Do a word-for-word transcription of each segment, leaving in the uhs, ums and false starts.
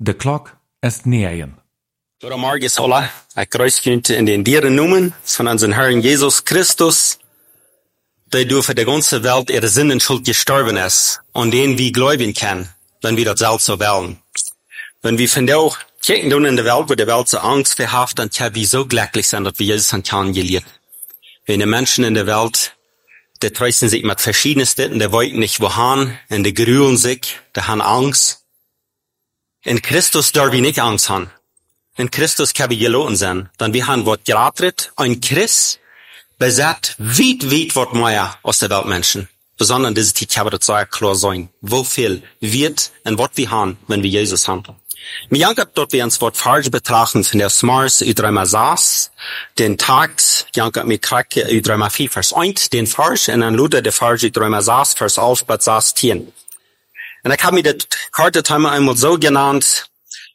De klok ist negen. Goedemorgen alle. Ik kruis jullie in den Dieren noemen von unseren Herrn Jesus Christus, der durch für die ganze Welt ihre Sünden schuld gestorben ist und den wir glauben können, wenn wir das selbst so wollen. Wenn wir von der kijken doen in der Welt, wo die Welt so Angst verhaft, dann können wir so glücklich sein, dass wir Jesus an kennengelernt. Wenn die Menschen in der Welt, die trösten sich mit verschiedensten, die wollten nicht wohin, und die grühlen sich, die haben Angst. In Christus dürfen wir nicht Angst haben. In Christus können wir geloten sein. Denn wir haben was geratet, ein Christ besagt weit, weit was mehr aus der Weltmenschen. Besonders diese Zeit kann das sehr klar sein. Wo viel wird und was wir haben, wenn wir Jesus haben. Mir jankert dort wir uns was falsch betrachten von der Smars u dreimal saß, den Tags, jankert mir krake u dreimal vier vers eins, den falsch, und dann Luther der falsch u dreimal saß, vers elf, bat saß tien. Und ich habe mir das Karte einmal so genannt,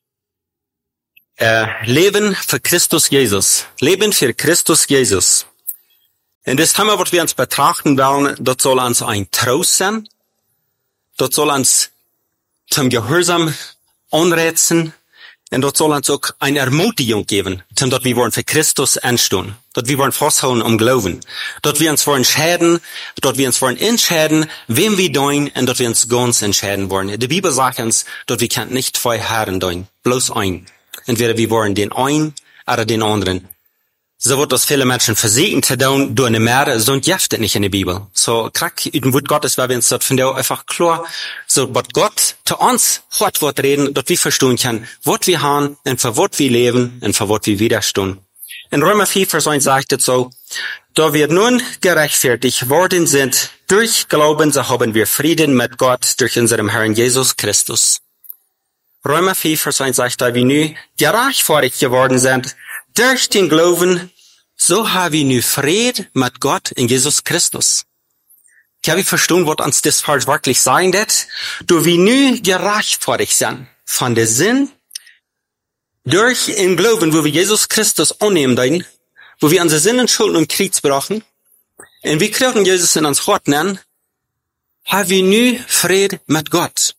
äh, Leben für Christus Jesus. Leben für Christus Jesus. Und das Thema, was wir uns betrachten wollen, das soll uns ein Trost sein. Das soll uns zum Gehorsam anreizen. Und das soll uns auch eine Ermutigung geben, zum dass wir wollen für Christus anstehen. Dass wir wollen festhalten um Glauben. Dass wir uns wollen entscheiden, dass wir uns wollen entscheiden, wem wir dienen, und dass wir uns ganz entscheiden wollen. Die Bibel sagt uns, dass wir können nicht zwei Herren dienen, bloß ein. Entweder wir wollen den einen oder den anderen. So wird das viele Menschen versuchen zu tun, durch eine Mehr, so gibt es nicht in der Bibel. So, krack, in dem Wort Gottes, weil wir uns das von der einfach klar, so, was Gott zu uns hat, wird reden, dass wir verstehen können, was wir haben, und für was wir leben, und für was wir widerstehen. In Römer vier, Vers eins sagt es so, da wir nun gerechtfertigt worden sind, durch Glauben, so haben wir Frieden mit Gott durch unseren Herrn Jesus Christus. Römer vier, Vers eins sagt, da wir nun gerechtfertigt geworden sind, durch den Glauben, so haben wir nun Frieden mit Gott in Jesus Christus. Kann ich verstehen, was uns das falsch wirklich sagen wird? Da wir nun gerechtfertigt sind von der Sinn, durch den Glauben, wo wir Jesus Christus annehmen, wo wir unsere Sünden, Schulden und Krieg brauchen, und wir kriegen Jesus in uns Hort nennen, haben wir nun Frieden mit Gott.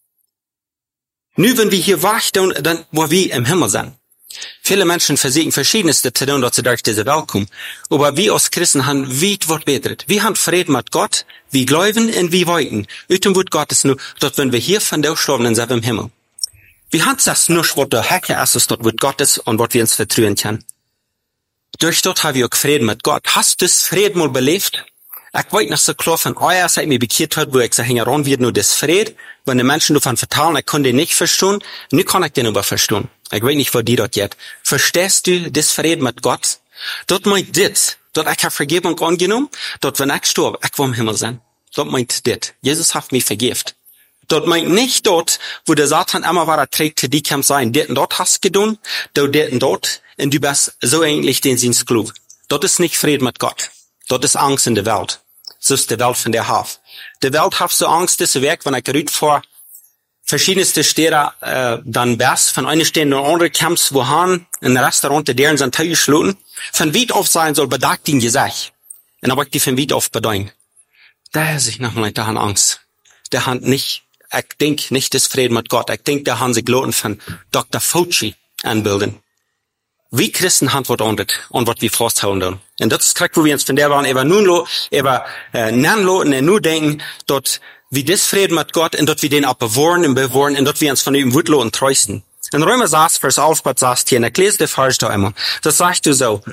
Nu, wenn wir hier warten, dann, wo wir im Himmel sind. Viele Menschen versuchen verschiedenste zu tun, dass sie durch diese Welt kommen. Aber wir als Christen haben weit was betert. Wir haben Frieden mit Gott, wir glauben und wir wollen. Und dem Wort Gottes nur, dass wenn wir hier von der sterben, dann sind wir im Himmel. Wir haben das nur, was der Hecke ist, ist das Wort Gottes und was wir uns vertrauen können. Durch dort haben wir auch Frieden mit Gott. Hast du das Frieden mal belebt? Ich wollte nicht so klar von euer, seit mir bekehrt hat, wo ich sage, heran wird nur das Fried. Wenn die Menschen davon vertalen, ich kann den nicht verstehen, nu kann ich den aber verstehen. Ich weiß nicht, wo die dort geht. Verstehst du das Fried mit Gott? Dort meint das, dort ich habe Vergebung angenommen, dort wenn ich sterbe, ich will im Himmel sein. Dort meint das. Jesus hat mich vergift. Dort meint nicht dort, wo der Satan immer war, er trägt, die kann sein, dort und dort hast getan, dort und dort, und du bist so ähnlich den Sinnsklug. Dort ist nicht Fried mit Gott. Dort ist Angst in der Welt. So ist die Welt von der Haft. Die Welt hat so Angst, dass sie weg, wenn ich gerührt vor verschiedenste Städte, äh, dann best, von einer Stelle in der andere Camps, wo han, in ein Restaurant, deren sind Teil geschloten, von weit auf sein soll, bedagt ihn gesagt. Und aber ich die von weit auf bedeuten. Der sich noch mal, der hat Angst. Der hat nicht, ich denk nicht das Frieden mit Gott. Ich denk, der haben sich geloten von Doktor Fauci anbilden. Wie Christen haben was anderes und was wir festhalten. Und das ist korrekt, wo wir uns von der waren, eben nun lo, eben, äh, nennen lo, und nur denken, dort, wie das Frieden mit Gott, und dort wir den auch bewahren und bewahren, und dort wir uns von ihm Wutlo und treusten. In Römer sechs, Vers elf, was sagst hier, und ich lese dir falsch da einmal. Das sagst du so.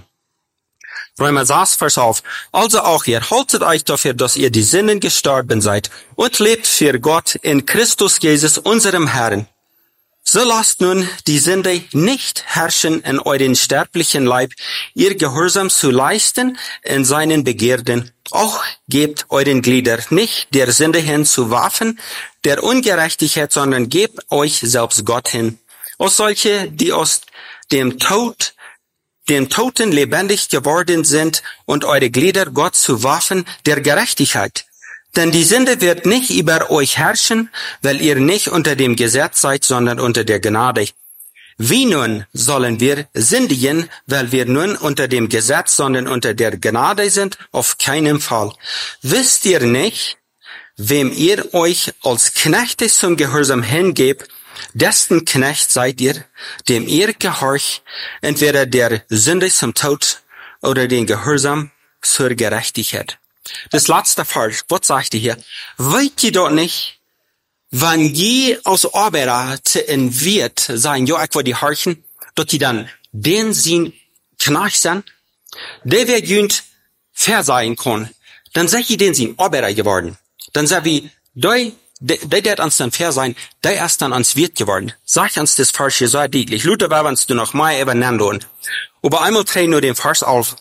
Römer sechs, Vers elf. Also auch ihr, haltet euch dafür, dass ihr die Sinnen gestorben seid, und lebt für Gott in Christus Jesus, unserem Herrn. So lasst nun die Sünde nicht herrschen in euren sterblichen Leib, ihr Gehorsam zu leisten in seinen Begierden. Auch gebt euren Glieder nicht der Sünde hin zu Waffen der Ungerechtigkeit, sondern gebt euch selbst Gott hin. Aus solche, die aus dem Tod, dem Toten lebendig geworden sind, und eure Glieder Gott zu Waffen der Gerechtigkeit. Denn die Sünde wird nicht über euch herrschen, weil ihr nicht unter dem Gesetz seid, sondern unter der Gnade. Wie nun sollen wir sündigen, weil wir nun unter dem Gesetz, sondern unter der Gnade sind? Auf keinen Fall. Wisst ihr nicht, wem ihr euch als Knechte zum Gehorsam hingebt, Dessen Knecht seid ihr, dem ihr gehorcht, entweder der Sünde zum Tod oder den Gehorsam zur Gerechtigkeit. Das letzte Vers, was sagt ihr hier? Wollt ihr doch nicht, wenn je aus Arbeiter zu inviert sein, ja, ich will die horchen, dass die dann den sein Knecht sind, der wir jünd fair sein kann, dann sag ich den sein Arbeiter geworden. Dann sag ich, der, der, der ans dann fair sein, der ist dann ans Wirt geworden. Sag uns das Vers hier so deutlich. Luther war, wenn du noch mal eben nennen. Aber einmal dreh nur den Vers auf.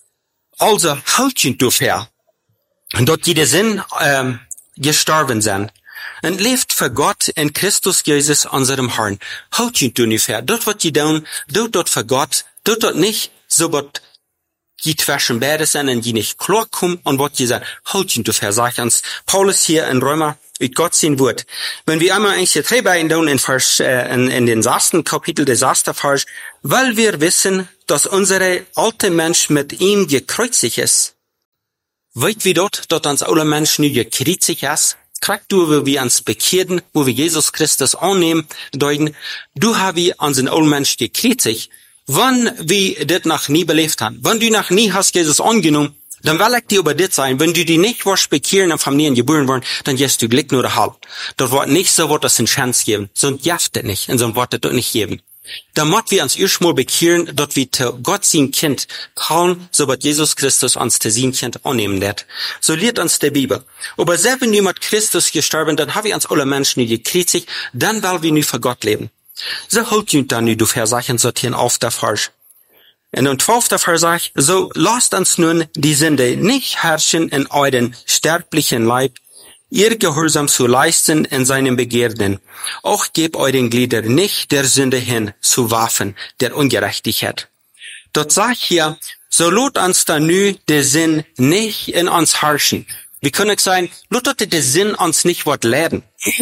Also, halt ihn du fair. Und dort jeder Sinn, ähm, gestorben sind. Und lebt für Gott in Christus Jesus, unserem Herrn. Halt ihn du nicht fair. Dort wird die tun, dort dort für Gott, dort dort nicht, so wird die zwischen beide sind und die nicht klar kommen und was die sagen, halt ihn du fair, sagt uns Paulus hier in Römer, mit Gott sein Wort. Wenn wir einmal eigentlich drei beiden tun in Vers, äh, in, in den sechsten Kapitel des ersten Vers, weil wir wissen, dass unsere alte Mensch mit ihm gekreuzigt ist. Weit wie dort, dort uns alle Menschen nie gekreuzigt ist, kriegt du, wo wir uns bekehren, wo wir Jesus Christus annehmen, deuten, du hast wir unseren alten Mensch gekreuzigt, wenn wir das noch nie belebt haben. Wenn du noch nie hast Jesus angenommen, dann will ich dir über das sein. Wenn du die nicht warst bekehren und Familien geboren worden, dann gehst du Glück nur der Halb. Dort wird nicht so, wird das eine Chance geben. So ein Jaft das nicht, und so ein Wort das nicht geben. Da muss wir uns erstmal bekehren, dort wir zu Gott sein Kind kaum, so wird Jesus Christus uns zu sein Kind annehmen wird. So lehrt uns die Bibel. Aber selbst wenn wir mit Christus gestorben, dann haben wir uns alle Menschen nie gekreuzigt, dann wollen wir nicht für Gott leben. So holt ihr dann nicht, du Versachen sortieren auf der Falsch. In dem zwölften Vers sagt, so lasst uns nun die Sünde nicht herrschen in euren sterblichen Leib, ihr Gehorsam zu leisten in seinen Begierden. Auch gebt euren Gliedern nicht der Sünde hin zu Waffen der Ungerechtigkeit. Dort sagt hier, so lot uns dann nu der Sinn nicht in uns herrschen. Wir können sagen, lot dort der Sinn uns nicht wird leiden.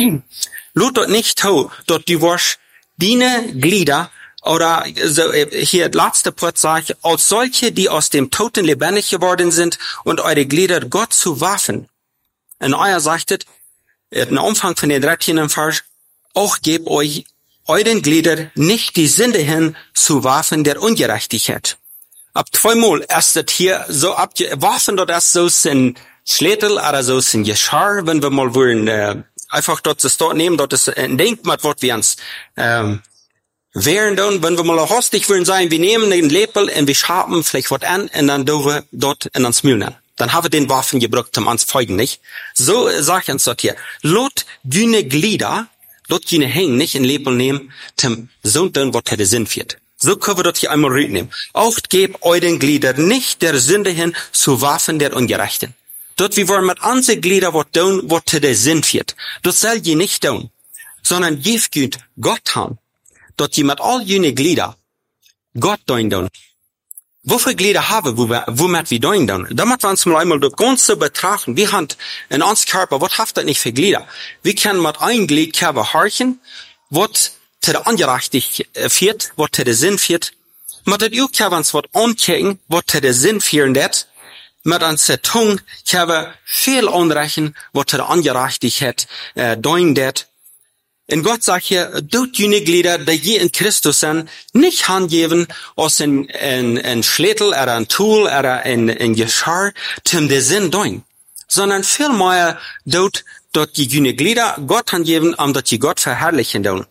Lot dort nicht to, dort die wasch deine Glieder oder so, hier letzte Part sagt, als solche, die aus dem Toten lebendig geworden sind und eure Glieder Gott zu Waffen. Und euer sagtet, im Umfang von den dreizehn Vers, auch gebt euch euren Glieder nicht die Sünde hin zu Waffen der Ungerechtigkeit. Ab zweimal ist das hier so ab, Waffen dort ist so ein Schlätel oder so ein Geschirr, wenn wir mal wollen, äh, einfach dort das dort nehmen, dort ist ein Denkmal, was wir uns, ähm, während dann, wenn wir mal hostig wollen sein, wir nehmen den Lepel und wir schaben vielleicht was an und dann tun wir dort in uns Mühlen. Dann haben wir den Waffen gebraucht, um uns folgen, nicht? So sag ich uns dort hier. Lot düne Glieder, lot düne hängen, nicht in Lepel nehmen, zum so tun, was der Sinn führt. So können wir dort hier einmal nehmen. Auch gebt euren Glieder nicht der Sünde hin zu Waffen der Ungerechten. Dort wir wollen mit unseren Glieder was tun, was der Sinn führt. Das soll je nicht tun, sondern gebt Gott haben. Dort die mit all jene Glieder Gott tun. Wofür Glieder haben, wo wir, womit wir tun? Da müssen wir uns mal einmal das Ganze betrachten. Wir haben in uns Körper, was hat das nicht für Glieder? Wir können mit einem Glied Körper horchen, was zu der Ungerechtigkeit führt, was zu der Sinn führt. Mit der Uhr können wir uns was ankicken, was zu der Sinn führen wird. Mit unserer Tongue können wir viel anrechnen, was zu der Ungerechtigkeit äh, tun wird. Und Gott sagt hier, dort jene Glieder, die je in Christus sind, nicht handgeben aus ein, ein, ein Schlätel oder ein Tool oder ein, ein Geschirr, zum der Sinn tun, sondern vielmehr dort, dort die jene Glieder Gott handgeben, um dort die Gott verherrlichen tun.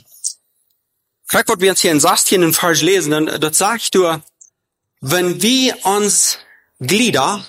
Vielleicht, was wir uns hier in sechzehn Vers lesen, dann, dort sagt du, wenn wir uns Glieder,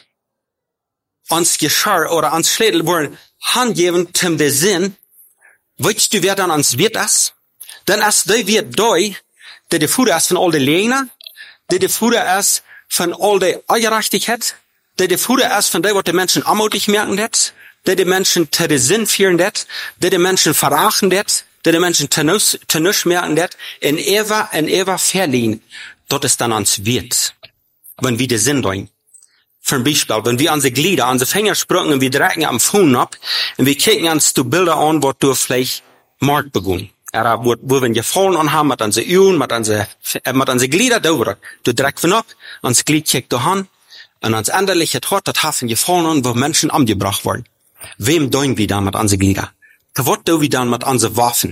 uns Geschirr oder uns Schlätel wollen handgeben, zum der Sinn, weißt du, wer dann ans Wirt ist? Dann ist der Wirt da, der der Futter ist von all den Lehner, der der Futter ist von all der Ungerechtigkeit, der der Futter ist von der, was die Menschen anmutig merken wird, der die Menschen zu den Sinn führen wird, der die Menschen verachten wird, der die Menschen zu nichts merken wird, in Eva, in Eva verliehen. Dort ist dann ans Wirt, wenn wir den Sinn tun. Für ein Beispiel, wenn wir unsere Glieder, unsere Finger springen und wir drecken am Fuß ab und wir kicken uns die Bilder an, wo du vielleicht Mord begonnen. Oder wo, wo wir gefallen an haben, mit unseren Augen, mit unseren, mit unseren Glieder da. Du dreckst von ab, uns Glied kickt du an und uns endlich hat Gott das Hafen gefallen an, wo Menschen angebracht wurden. Wem tun wir dann mit unseren Glieder? Was tun wir dann mit unseren Waffen?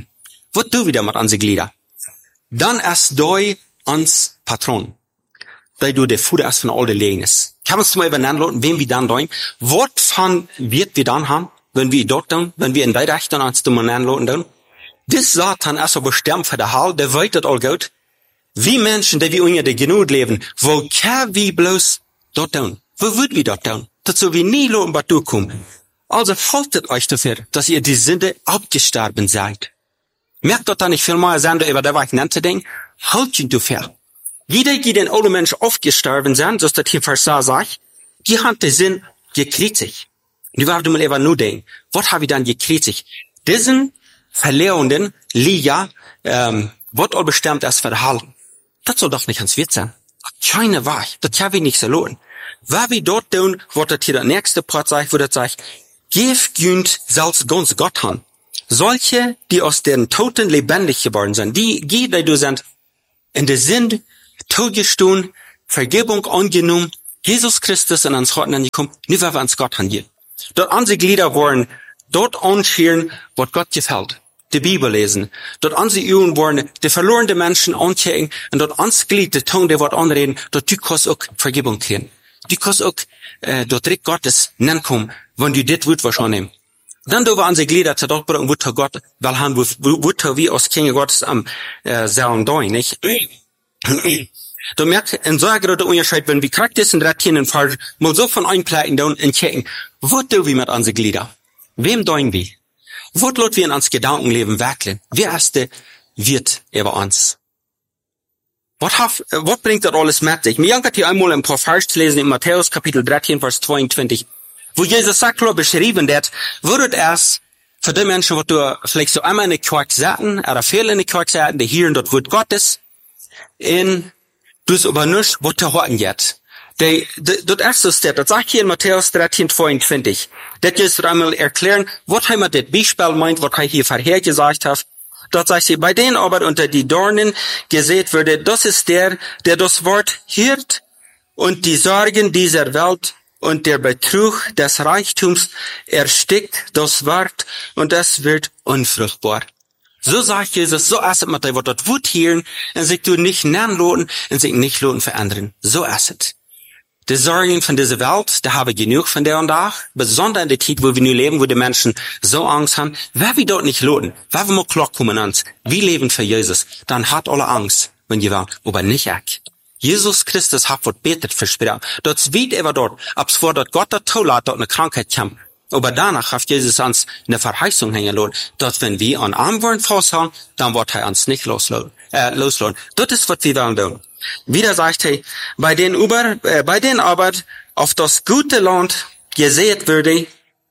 Was tun wir damit an die Glieder? Dann erst doi ans Patron. Da du der Fuder erst von all den Legenes. Kann uns mal übernehmen, wem wir dann doin? Was von wird wir dann haben, wenn wir dort tun, wenn wir in der Recht dann ans Dummen anloten tun? Das Satan erst aber sterben für der Hall, der weiß das all gut. Wie Menschen, die wir unter der Genut leben, wo kann wir bloß dort tun? Wo würden wir dort tun? Dazu wir nie loten, was durchkommen. Also haltet euch dafür, dass ihr die Sünde abgestorben seid. Merkt dort dann nicht viel mehr Sünde über der Weg nannte Ding? Halt ihn dafür. Jeder, die den alten Menschen aufgestorben sind, so ist das hier Vers sagt, die haben den Sinn gekriegt. Die werden mal eben nur denken, was habe ich dann gekriegt? Diesen Verlierenden, Liga, ähm, wird all bestimmt erst verhalten. Das soll doch nicht ans Wert sein. Keine Wahrheit. Das kann wir nicht so lohnen. Was wir dort tun, wird das hier der nächste Part sagt, wo das sagt, Gib günd selbst ganz Gott an. Solche, die aus den Toten lebendig geworden sind, die, die, die du sind, in der Sinn, totgestoßen, Vergebung angenommen, Jesus Christus in uns Gott angekommen, nur weil wir uns Gott angehen. Dort unsere Glieder wollen dort anschauen, was Gott gefällt. Die Bibel lesen. Dort unsere Augen wollen die verlorenen Menschen anchecken und dort uns Glied, die Tongue, die Wort anreden, dort du kannst auch Vergebung kriegen. Du kannst auch, äh, dort Rick Gottes nennen kommen, wenn du das Wort wahrscheinlich nehmen. Dann do wir unsere Glieder zu dort bringen, wo Gott, weil han, wo, wo wir aus Kinder Gottes am, äh, selben Dein, nicht? Du merkst, in so einer großen Unterschied, wenn wir Charakter und Rettien falsch, mal so von einplaten und checken, wo tun wir mit unseren Glieder? Wem deuen wir? Wo lot wir in uns Gedankenleben werkeln? Wer erste wird über uns? Was haf, was bringt das alles mit sich? Mir jankert hier einmal ein paar Vers zu lesen in Matthäus Kapitel dreizehn, Vers zweiundzwanzig, wo Jesus sagt, beschrieben wird, wird erst für die Menschen, wo du vielleicht so einmal in die Kirche sagen, oder viele in die Kirche sagen, die hören das Wort Gottes, in, du es aber nicht, was du hören jetzt. Die, die, das erste Step, das sagt hier in Matthäus dreizehn, zweiundzwanzig. Das ist einmal erklären, was er mit dem Beispiel meint, was er hier vorher gesagt hat. Dort sagt sie, bei denen aber unter die Dornen gesät würde, das ist der, der das Wort hört und die Sorgen dieser Welt und der Betrug des Reichtums erstickt das Wort und es wird unfruchtbar. So sagt Jesus, so ist es mit dem, was das Wort hören und sich du nicht nennen lohnen und sich nicht lohnen verändern. So ist es. Die Sorgen von dieser Welt, da habe ich genug von der und da, besonders in der Zeit, wo wir nun leben, wo die Menschen so Angst haben, wer wir dort nicht lohnen, wer wir mal klar kommen ans, wir leben für Jesus, dann hat alle Angst, wenn ihr wollt, aber nicht ich. Jesus Christus hat was betet versprochen, dort wird er dort, ab vor dort Gott der Tolat dort eine Krankheit kommt, aber danach hat Jesus uns eine Verheißung hängen lassen, dort wenn wir an Arm wollen festhalten, dann wird er uns nicht loslassen, äh, loslassen. Das ist, was wir wollen tun. Wieder sagt er, bei den über, äh, bei den aber auf das gute Land gesät würde,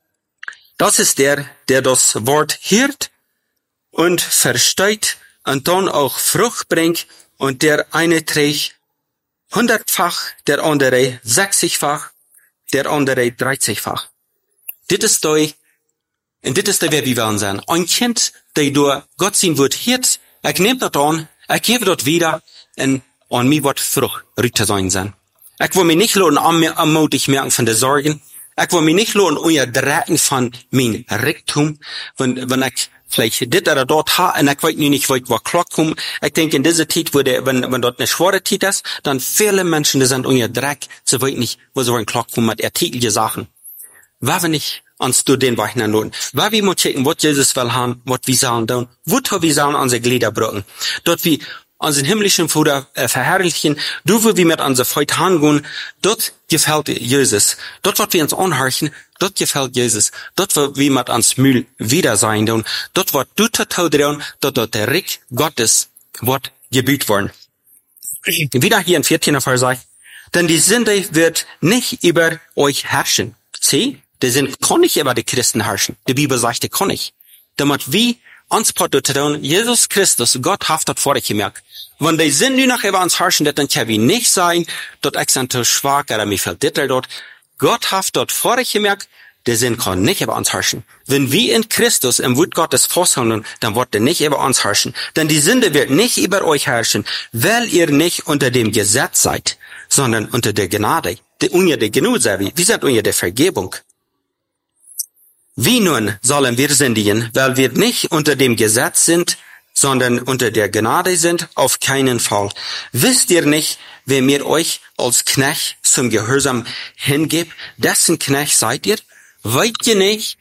das ist der, der das Wort hört und versteht und dann auch Frucht bringt und der eine trägt hundertfach, der andere sechzigfach, der andere dreißigfach. Das ist doch, und das ist der, wer wir wollen sein. Ein Kind, der durch Gott sein Wort hört, er nimmt das an, er gibt das wieder, und an mir wird Frucht rüter sein sein. Ich will mich nicht lohnen, anmutig merken von der Sorgen. Ich will mich nicht lohnen, unterdrücken von mein Reichtum, wenn, wenn ich vielleicht dit oder dort habe, und ich weiß nicht, wo ich klar komme. Ich denke, in dieser Zeit, wo der, wenn, wenn dort eine schwere Zeit ist, dann viele Menschen, die sind unterdrückt, sie wissen nicht, wo sie klar kommen mit erträglichen Sachen. Weil wir nicht uns durch den Weg lohnen. Weil wir mal checken, was Jesus will haben, was wir sollen tun, wo wir sollen unsere Glieder brücken. Dort wie unseren himmlischen Vater äh, verherrlichen, du, wo wir mit unserer Freude hingehen, dort gefällt Jesus. Dort, was wir uns anhören, dort gefällt Jesus. Dort, wo wir mit uns Müll wieder sein tun, dort, was du total tun, dort, dort der Rick Gottes wird gebüht worden. Wieder hier in vierzehn Vers sagt, denn die Sünde wird nicht über euch herrschen. Sieh, die Sünde kann nicht über die Christen herrschen. Die Bibel sagt, die kann nicht. Damit wir uns tun, Jesus Christus, Gott hat das vorher gemerkt. Wenn die Sünde nur noch über uns herrschen, dann kann wir nicht sein, dort ich sind zu schwach, oder mir fällt das dort. Gott hat dort vorher gemerkt, die Sünde kann nicht über uns herrschen. Wenn wir in Christus im Wort Gottes festhalten, dann wird er nicht über uns herrschen. Denn die Sünde wird nicht über euch herrschen, weil ihr nicht unter dem Gesetz seid, sondern unter der Gnade. Die, unter der Gnade seid wir. Wir sind unter der Vergebung. Wie nun sollen wir sündigen, weil wir nicht unter dem Gesetz sind, sondern unter der Gnade sind, auf keinen Fall. Wisst ihr nicht, wer mir euch als Knecht zum Gehorsam hingibt, dessen Knecht seid ihr? Wollt ihr nicht,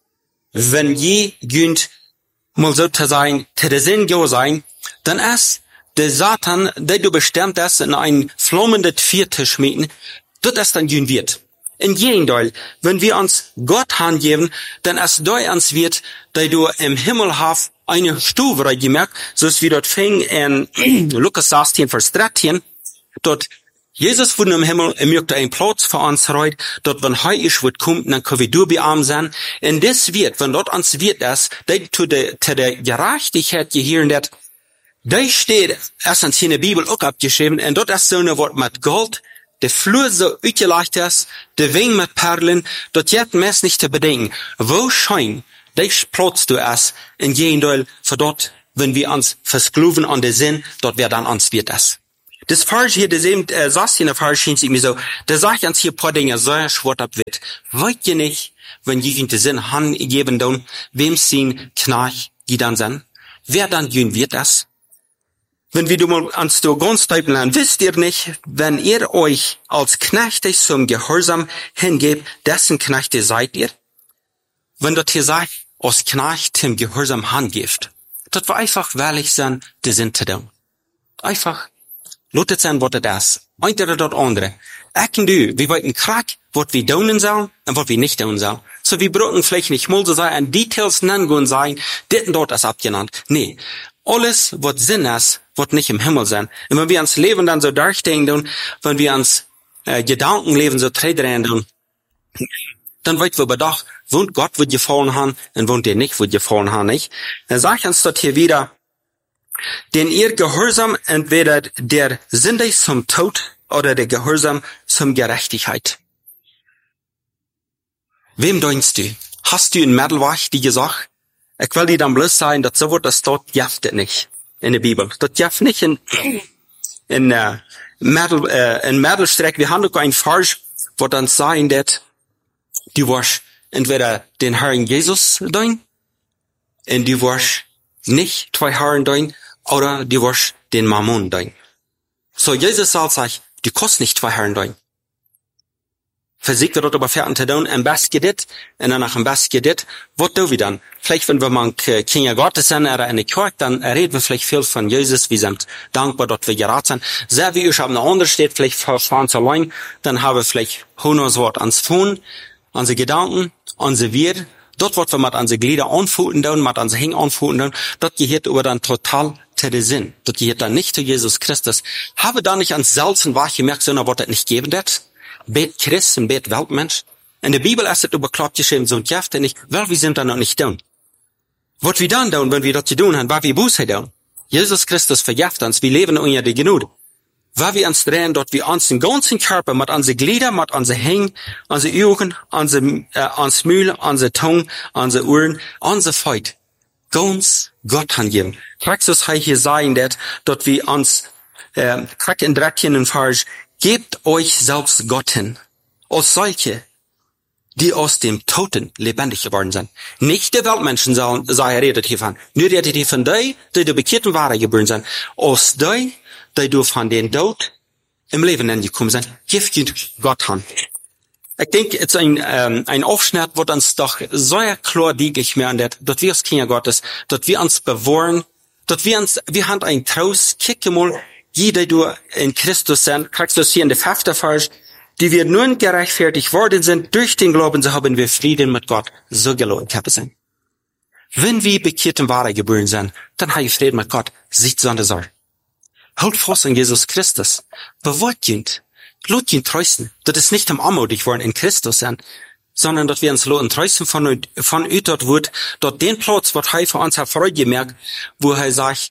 wenn je günd mal so zu sein, zu der Sinn go sein, dann ist der Satan, der du bestimmt hast, in ein flammendes Vierte schmieden, dort es dann gehen wird. In Gegenteil, wenn wir uns Gott hingeben, dann ist da uns wird, dass du im Himmel hast eine Stufe gemerkt, so wie dort fing in Lukas sechzehn, Vers dreizehn, dort Jesus wurde im Himmel, er möchte einen Platz für uns reut, dort wenn Heilig wird kommt, dann können wir du bei ihm sein. Und das wird, wenn dort uns wird es, dass zu der, zu der Gerechtigkeit gehören wird, da steht erstens in der Bibel auch abgeschrieben, und dort ist so ein Wort mit Gold, der Flur so uitgelegd ist, der Wein mit Perlen, dort jetzt meist nicht zu bedenken, wo schein, das Platz du es, in Gegenteil, für dort, wenn wir uns versklaven an den Sinn, dort wer dann uns wird es. Das Vers hier, das eben, äh, sagst in der Vers, schien sich mir so, da sagt uns hier ein paar Dinge, so ein Schwert ab wird. Wollt ihr nicht, wenn ihr in den Sinn hingeben, dann, wem sie Knach, die dann sind? Wer dann gehen wird das? Wenn wir du mal ans du ganz deutlich lernen, wisst ihr nicht, wenn ihr euch als Knechte zum Gehorsam hingebt, dessen Knechte seid ihr? Wenn dort hier sagt, als Knecht zum Gehorsam hingebt, das war einfach ehrlich sein, die sind zu tun. Einfach, lotet sein, was das ist. Einer dort andere. Ich und du, wir wollten krack, was wir tun sollen und was wir nicht tun sollen. So, wir brauchen vielleicht nicht mal so sein, Details nennen und sagen, dit und dort ist abgenannt. Nee. Alles, was Sinn ist, wird nicht im Himmel sein. Und wenn wir ans Leben dann so durchdenken, wenn wir ans äh, Gedankenleben so treten, dann wird wir bedacht, wohnt Gott, wird gefallen haben, und wohnt ihr nicht, wird gefallen haben, nicht? Dann sagt uns dort hier wieder, denn ihr Gehorsam entweder der Sünde zum Tod oder der Gehorsam zum Gerechtigkeit. Wem denkst du? Hast du in Mittelwach die gesagt? Ich will dir dann bloß sagen, dass so wird das dort jaftet nicht in der Bibel. Dort jaft nicht in in uh, Mittel äh, in Mittelstreck. Wir haben doch ein Vers, wo dann sagen, dass du wirst entweder den Herrn Jesus dein, und du wirst nicht zwei Herren dein, oder du wirst den Mammon dein. So Jesus sagt sich, du kannst nicht zwei Herren dein. Versiegt wird dort aber fertig zu tun, am besten geht, und dann nach dem besten geht, was tun wir dann? Vielleicht, wenn wir mal Kinder Gottes sind, oder in der Kirche, dann reden wir vielleicht viel von Jesus, wir sind dankbar, dass wir geraten sind. Sehr wie ich habe noch andere steht, vielleicht fahren zu allein, dann haben wir vielleicht hunderts Wort ans Tun, unsere Gedanken, unsere Wir, dort wird wir mit unsere Glieder anfühlen, mit unsere Hänge anfühlen, dort gehört aber dann total zu der Sinn. Dort gehört dann nicht zu Jesus Christus. Habe da nicht ans Salzen wach gemerkt, sondern wird das nicht geben, das? Bet Christ und bet Weltmensch. In der Bibel ist es überklappt geschrieben, so ein Jafte nicht, weil wir sind da noch nicht tun. Was wir dann tun, wenn wir das zu tun haben, weil wir Buße tun. Jesus Christus verjaft uns, wir leben unter die Genüge. Weil wir uns drehen, dort wir uns den ganzen Körper, mit unseren Gliedern, mit unseren Hängen, unsere Augen, unsere, äh, unsere Mühle, unsere Tongue, unsere Ohren, unsere Feut, ganz Gott hingeben. Praxis heißt hier sagen, dass dort wir uns, äh, krieg in dreizehn und Vers, gebt euch selbst Gott hin, als solche, die aus dem Toten lebendig geworden sind. Nicht die Weltmenschen sollen, sei redet hiervon. Nur redet hier von die, die die bekehrten Ware geboren sind. Aus die, die du von den Tod im Leben angekommen sind. Gebt Gott hin. Ich denke, es ist ein, ähm, ein Aufschnitt, wo uns doch so klar deutlich mehr an das, dass wir als Kinder Gottes, dass wir uns bewahren, dass wir uns, wir haben ein Trost, kicke mal, jeder du in Christus sind, kriegst du es hier in der fünften Vers, die wir nun gerechtfertigt worden sind, durch den Glauben, so haben wir Frieden mit Gott, so gelohnt haben sind. Wenn wir bekehrten Ware geboren sind, dann haben wir Frieden mit Gott, sieht so an der Sache. Halt fast an Jesus Christus, bewahrt ihn, lot ihn trösten, dass es nicht am Armutig worden in Christus sind, sondern dass wir uns loten trösten von, von dort wird, dort den Platz, was er für uns hat Freude gemerkt, wo er sagt,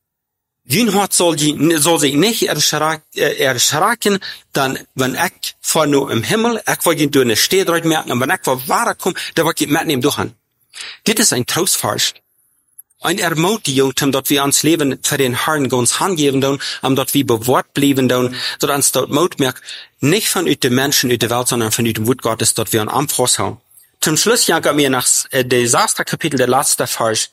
Jün hat soll, die, soll sich nicht erschrecken, dann, wenn ich vor nur im Himmel, ich will ihn durch eine Städte merken, und wenn ich vor Ware komme, dann will ich mit ihm durchgehen. Das ist ein Trostfers. Ein Ermutigung, dass wir uns Leben für den Herrn ganz hingeben, und dass wir bewahrt bleiben, dass uns dort Mut merkt, nicht von den Menschen in der Welt, sondern von dem Wort Gottes, dass wir einen Anfass haben. Zum Schluss jagen wir nach dem sechsten Kapitel, der letzte Vers,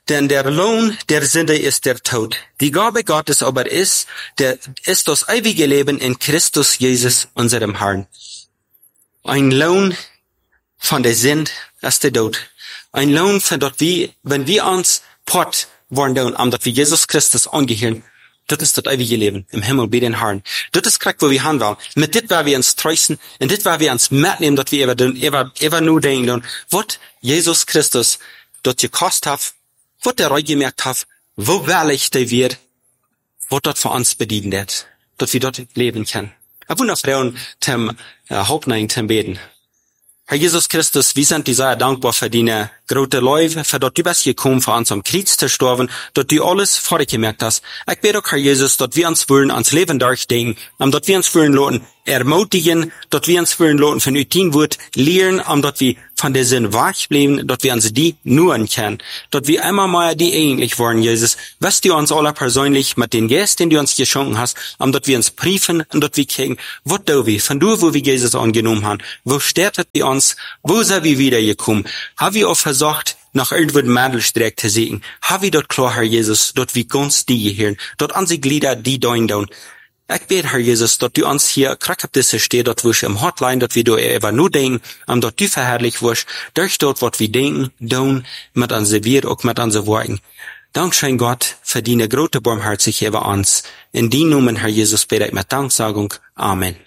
denn der Lohn der Sünde ist der Tod. Die Gabe Gottes aber ist, der ist das ewige Leben in Christus Jesus, unserem Herrn. Ein Lohn von der Sünde ist der Tod. Ein Lohn von dort wie, wenn wir uns port worden tun, am dort wie Jesus Christus angehören, das ist das ewige Leben im Himmel bei den Herrn. Das ist korrekt, wo wir hin wollen. Mit dit war wir uns treußen, und dit war wir uns mitnehmen, dort wir immer tun, immer, immer nur denken, was Jesus Christus dort gekostet hat, was der Reue gemerkt hat, wo wahrlich der wird, was dort für uns bedient wird, dort wir dort leben können. Ich wundere Frauen, zum äh, Hauptnein, zum Beten. Herr Jesus Christus, wir sind dir sehr dankbar für deine große Liebe, für dort du bist gekommen, für uns am Kreuz zu sterben, dort du alles vorgemerkt hast. Ich bete auch, Herr Jesus, dort wir uns wollen ans Leben durchdenken, um dort wir uns wollen loten, ermutigen, dort wir uns wollen loten, von dein Wort lehren, um dort wir von der Sinn wegbleiben, dort wir uns die nur kennen, dort wir einmal mal die ähnlich wollen, Jesus, was du uns alle persönlich mit den Gästen, den du uns geschenkt hast, um dort wir uns prüfen und dort wir kriegen, wo du wir, von du, wo wir Jesus angenommen haben, wo steht es bei uns, wo sind wir wiedergekommen, haben wir auch versucht, nach irgendwo den Mandelstreck zu sehen, haben wir dort klar, Herr Jesus, dort wie ganz die gehören, dort an sie Glieder, die dein down. Ich bete, Herr Jesus, dort du uns hier krack auf diese steht, dort wo ich im Hotline, dort wie du einfach nur denken, am dort du verherrlich wirst, durch dort, was wir denken, down, mit an sie wird, auch mit an sie worten. Dankeschön Gott, für deine große Barmherzigkeit über uns. In die Namen, Herr Jesus, bete ich mit Danksagung. Amen.